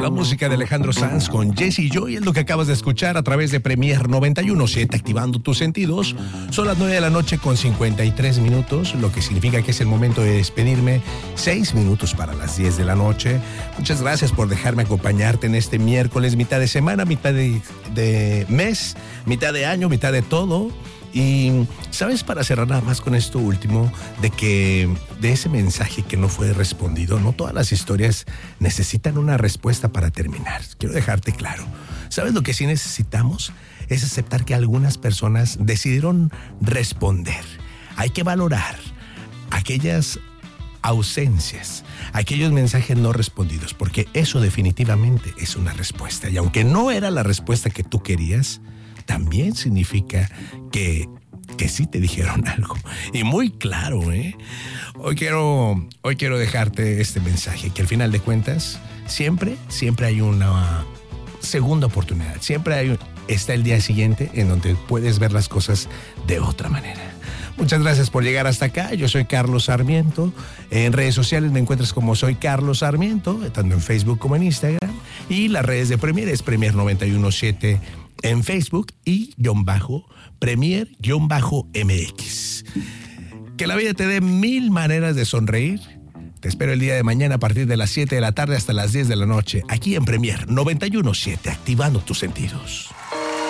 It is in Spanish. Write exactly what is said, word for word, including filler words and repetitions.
La música de Alejandro Sanz con Jesse Joy es lo que acabas de escuchar a través de Premier noventa y uno punto siete, activando tus sentidos. Son las nueve de la noche con cincuenta y tres minutos, lo que significa que es el momento de despedirme. Seis minutos para las diez de la noche. Muchas gracias por dejarme acompañarte en este miércoles, mitad de semana, mitad de, de mes, mitad de año, mitad de todo. Y, ¿sabes? Para cerrar nada más con esto último, de que de ese mensaje que no fue respondido, no todas las historias necesitan una respuesta para terminar. Quiero dejarte claro. ¿Sabes lo que sí necesitamos? Es aceptar que algunas personas decidieron responder. Hay que valorar aquellas ausencias, aquellos mensajes no respondidos, porque eso definitivamente es una respuesta. Y aunque no era la respuesta que tú querías, también significa que, que sí te dijeron algo. Y muy claro, ¿eh? Hoy quiero, hoy quiero dejarte este mensaje, que al final de cuentas, siempre, siempre hay una segunda oportunidad. Siempre hay, está el día siguiente en donde puedes ver las cosas de otra manera. Muchas gracias por llegar hasta acá. Yo soy Carlos Sarmiento. En redes sociales me encuentras como Soy Carlos Sarmiento, tanto en Facebook como en Instagram. Y las redes de Premier es Premier noventa y uno punto siete en Facebook y guión bajo Premier guión bajo M X. Que la vida te dé mil maneras de sonreír. Te espero el día de mañana a partir de las siete de la tarde hasta las diez de la noche, aquí en Premier noventa y uno punto siete, activando tus sentidos.